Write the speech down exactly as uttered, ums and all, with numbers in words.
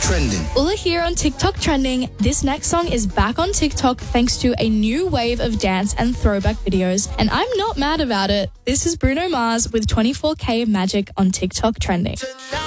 Trending. Ula here on TikTok Trending. This next song is back on TikTok thanks to a new wave of dance and throwback videos, and I'm not mad about it. This is Bruno Mars with twenty-four K Magic on TikTok Trending. Tonight.